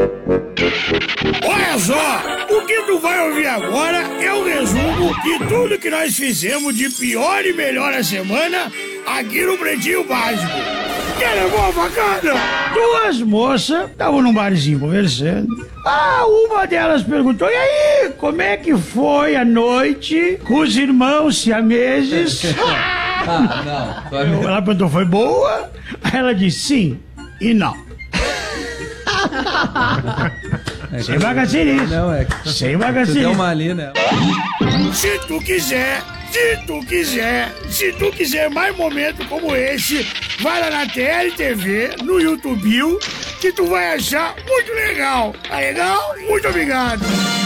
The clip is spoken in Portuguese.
Olha só, o que tu vai ouvir agora é o resumo de tudo que nós fizemos de pior e melhor a semana aqui no Pretinho Básico. Que levou a facada? Duas moças estavam num barzinho conversando. Uma delas perguntou, e aí, como é que foi a noite com os irmãos siameses? Não. Ela perguntou, foi boa? Aí ela disse, sim e não. Sem vagaceirinho. Não, é que Sem tu vagaceirinho. deu uma ali, né? Se tu quiser mais momentos como esse, vai lá na TLTV, no YouTube, que tu vai achar muito legal. Tá legal? Muito obrigado.